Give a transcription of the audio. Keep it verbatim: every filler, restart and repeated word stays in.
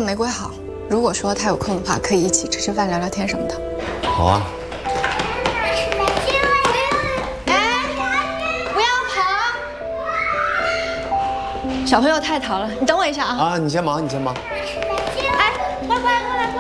问玫瑰好，如果说她有空的话，可以一起吃吃饭、聊聊天什么的。 好啊。 哎，不要跑！小朋友太淘了，你等我一下啊。 啊，你先忙，你先忙。 哎，乖乖过来过来。